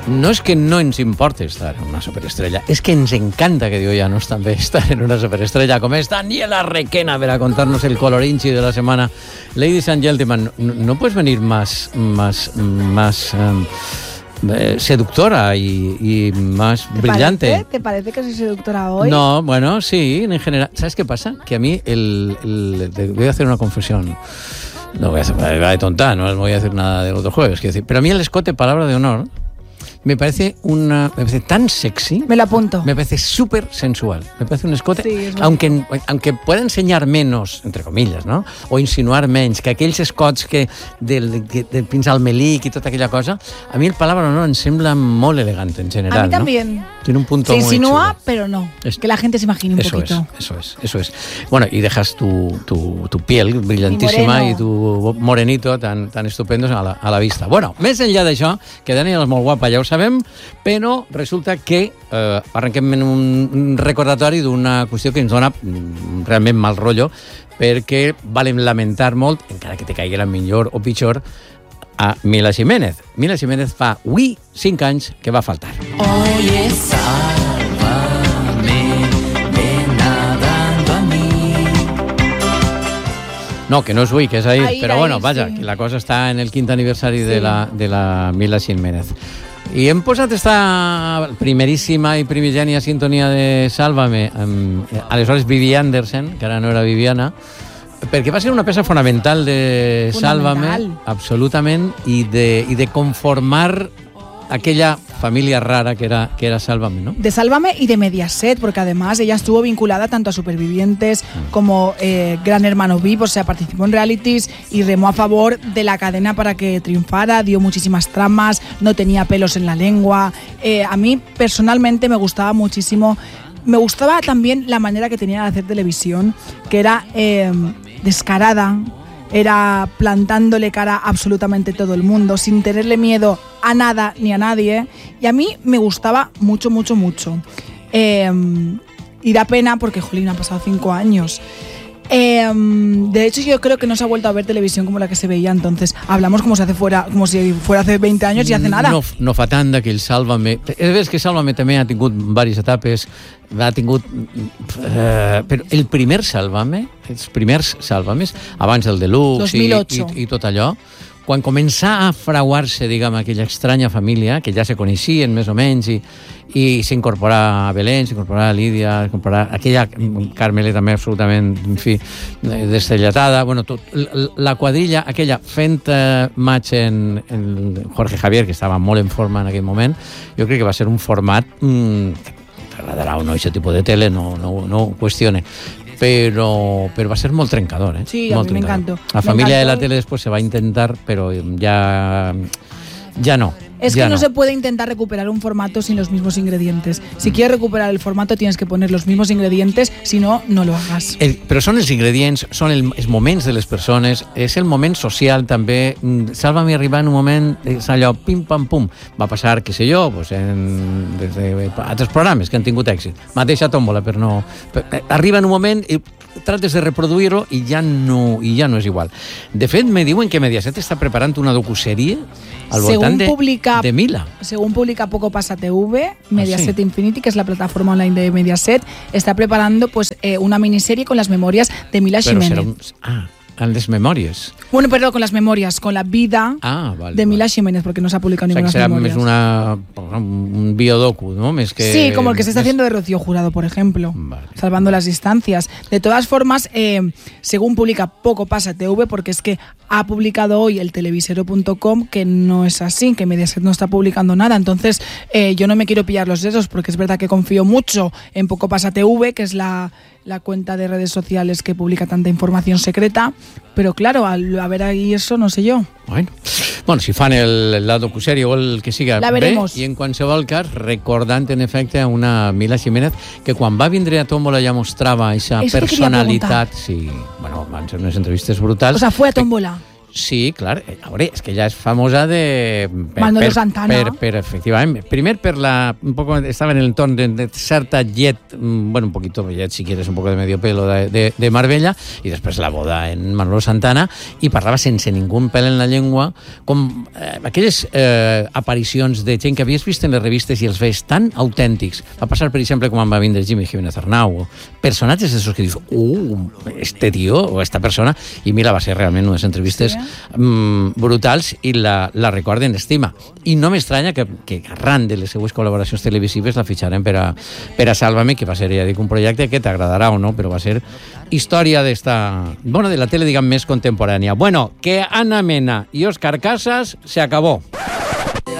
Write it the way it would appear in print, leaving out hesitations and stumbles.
no és que no ens importi estar en una superestrella, és que ens encanta que Digo Llanos també estar en una superestrella, com és Daniela Requena, per a contarnos el colorinchi de la semana. Ladies and gentlemen, no puedes venir más seductora y más brillante. ¿Te parece que soy seductora hoy? No, bueno, sí, en general. ¿Sabes qué pasa? Que a mí voy a hacer una confesión. No voy a hacer nada de tonta, no voy a hacer nada del otro jueves, quiero decir. Pero a mí el escote, palabra de honor, me parece tan sexy. Me lo apunto. Me parece súper sensual. Me parece un escote, sí, aunque pueda ensenyar menos, entre comillas, no? O insinuar menys, que aquells escots que fins al melic i tota aquella cosa, a mi el palabra no em sembla molt elegante en general. A mí también. ¿No? Tiene un punto se muy insinúa, chulo. Pero no. Que la gente se imagine un poquito. Eso es. Bueno, y dejas tu piel brillantísima y tu morenito tan estupendos a la vista. Bueno, més enllà d'això, que Daniela és molt guapa, ja ho sabem, però resulta que arrenquem en un recordatori d'una qüestió que ens dona realment mal rotllo, perquè valem lamentar molt, encara que te caigui millor o pitjor, a Mila Jiménez. Mila Jiménez fa 5 anys que va faltar. Oye, sálvame, ven nadando a mí. No, que no és avui, que és ahir, però bueno, vaja, sí. que la cosa està en el 5º aniversari de la Mila Jiménez. I hem posat esta primeríssima i primigènia sintonia de Sálvame, aleshores Vivi Andersen, que ara no era Viviana, perquè va ser una peça fonamental de Sálvame, absolutament, i de conformar aquella familia rara que era Sálvame, ¿no? De Sálvame y de Mediaset, porque además ella estuvo vinculada tanto a Supervivientes como Gran Hermano VIP, o sea, participó en realities y remó a favor de la cadena para que triunfara, dio muchísimas tramas, no tenía pelos en la lengua. A mí personalmente me gustaba muchísimo. Me gustaba también la manera que tenía de hacer televisión, que era descarada, era plantándole cara a absolutamente todo el mundo, sin tenerle miedo a nada ni a nadie, y a mí me gustaba mucho, mucho, mucho. Y da pena porque, jolín, han pasado 5 años. De hecho, yo creo que no se ha vuelto a ver televisión como la que se veía entonces. Hablamos como si fuera hace 20 anys i hace nada. No fa tant d'aquell Sálvame. És que Sálvame també ha tingut diverses etapes. Però el primer Sálvame, els primers Sálvames, abans el Deluxe i tot allò, quan començà a frauar-se, diguem, aquella estranya família, que ja se coneixien més o menys, i s'incorporà a Belén, s'incorporà a Lídia, s'incorporà aquella Carmele també absolutament, en fi, destellatada, bueno, la quadrilla aquella fent match en Jorge Javier, que estava molt en forma en aquell moment, jo crec que va ser un format que agradarà o no aquest tipus de tele, no ho qüestione, pero va a ser muy trencador, ¿eh? Sí, a mí me encantó. La familia de la tele después se va a intentar, pero ya no. Es que no se puede intentar recuperar un formato sin los mismos ingredientes. Si quieres recuperar el formato tienes que poner los mismos ingredientes, si no, no lo hagas. Però són els ingredients, són els moments de les persones, és el moment social també. Sálvame arribar en un moment, és allò, pim, pam, pum. Va passar, què sé jo, pues des d'altres programes que han tingut èxit. Mateixa Tómbola, però no... Arriba en un moment i trates de reproduir-ho i ja no és igual. De fet, me diuen que Mediaset està preparant una docuserie al voltant de Mila. Según publica Poco Pasa TV, Mediaset Infinity, que es la plataforma online de Mediaset, está preparando pues una miniserie con las memorias de Mila Jiménez. En les memòries. Bueno, perdón, con las memorias, con la vida de Mila Jiménez, porque no se ha publicado ninguna memorias. O sea, que será un biodocu, ¿no? Més que, sí, como el que se está haciendo de Rocío Jurado, por ejemplo, salvando las distancias. De todas formas, según publica Poco Pasa TV, porque es que ha publicado hoy el televisero.com que no es así, que Mediaset no está publicando nada. Entonces, yo no me quiero pillar los dedos, porque es verdad que confío mucho en Poco Pasa TV, que es la cuenta de redes sociales que publica tanta información secreta, pero claro, al haber ahí eso, no sé yo. Bueno, si fan la docuserie o el que siga bé, i en qualsevol cas, recordant en efecte a una Mila Jiménez que quan va vindre a Tómbola ja mostrava aquesta personalitat. Sí, bueno, van ser unes entrevistes brutals. O sea, fue a Tómbola. Sí, clar. A veure, és que ella és famosa de... Manolo Santana. Efectivament. Primer per la... estava en el entorn de certa llet, bueno, un poquito llet, si quieres, un poco de medio pelo de Marbella, i després la boda en Manolo Santana, i parlava sense ningú pèl en la llengua, com aquelles aparicions de gent que havies vist en les revistes i els veus tan autèntics. Va passar, per exemple, com va vindre Jimmy Jiménez Arnau, personatges esos que dius, este tío o esta persona, i mira, va ser realment unes entrevistes brutals i la recorden estima. I no m'estranya que arran de les seues col·laboracions televisives la fitxaren per a Sálvame, que va ser, ja dic, un projecte que t'agradarà o no, però va ser història d'esta... Bueno, de la tele, diguem, més contemporània. Bueno, que Ana Mena i Òscar Casas se acabó.